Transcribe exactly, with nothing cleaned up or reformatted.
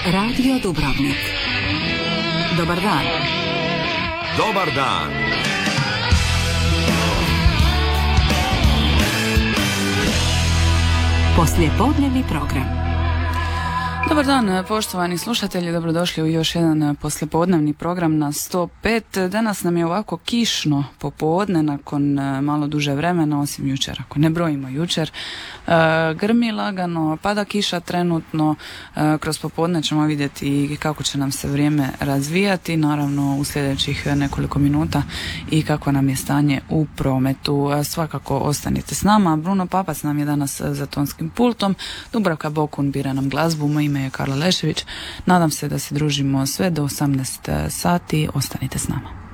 Radio Dubrovnik. Dobar dan. Dobar dan. Poslijepodnevni program. Dobar dan, poštovani slušatelji, dobrodošli u još jedan poslijepodnevni program na sto pet. Danas nam je ovako kišno popodne nakon malo duže vremena, osim jučer, ako ne brojimo jučer. Grmi lagano, pada kiša trenutno, kroz popodne ćemo vidjeti kako će nam se vrijeme razvijati, naravno u sljedećih nekoliko minuta i kako nam je stanje u prometu. Svakako ostanite s nama. Bruno Papac nam je danas za tonskim pultom, Dubravka Bokun bira nam glazbu, moje ime je Karla Lešević. Nadam se da se družimo sve do osamnaest sati. Ostanite s nama.